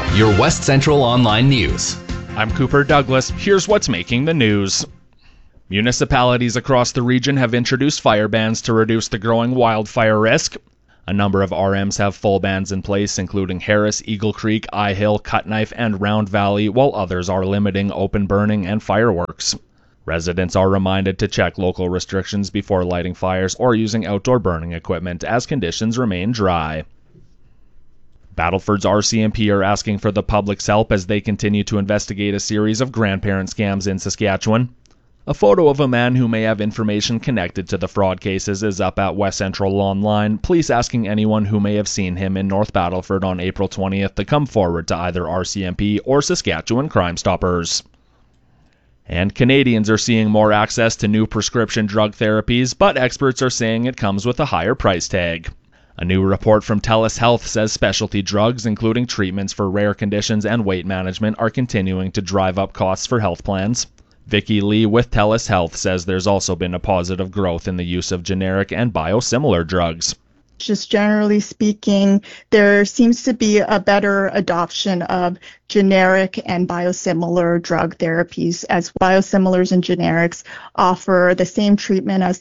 Your West Central Online News. I'm Cooper Douglas. Here's what's making the news. Municipalities across the region have introduced fire bans to reduce the growing wildfire risk. A number of RMs have full bans in place, including Harris, Eagle Creek, Eyehill, Cutknife, and Round Valley, while others are limiting open burning and fireworks. Residents are reminded to check local restrictions before lighting fires or using outdoor burning equipment as conditions remain dry. Battleford's RCMP are asking for the public's help as they continue to investigate a series of grandparent scams in Saskatchewan. A photo of a man who may have information connected to the fraud cases is up at West Central Online, police asking anyone who may have seen him in North Battleford on April 20th to come forward to either RCMP or Saskatchewan Crime Stoppers. And Canadians are seeing more access to new prescription drug therapies, but experts are saying it comes with a higher price tag. A new report from TELUS Health says specialty drugs, including treatments for rare conditions and weight management, are continuing to drive up costs for health plans. Vicky Lee with TELUS Health says there's also been a positive growth in the use of generic and biosimilar drugs. Just generally speaking, there seems to be a better adoption of generic and biosimilar drug therapies, as biosimilars and generics offer the same treatment as